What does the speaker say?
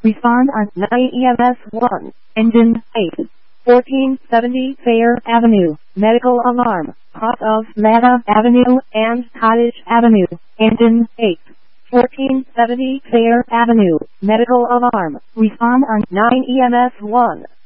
Respond on 9 EMS 1. Engine 8. 1470 Fair Avenue. Medical alarm. Cross of Mata Avenue and Cottage Avenue. Engine 8. 1470 Fair Avenue. Medical alarm. Respond on 9 EMS 1.